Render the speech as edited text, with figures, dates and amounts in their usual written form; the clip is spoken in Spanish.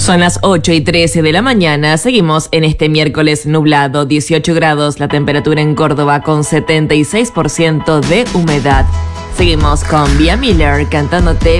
Son las 8:13 de la mañana, seguimos en este miércoles nublado, 18 grados la temperatura en Córdoba con 76% de humedad. Seguimos con Vía Miller cantándote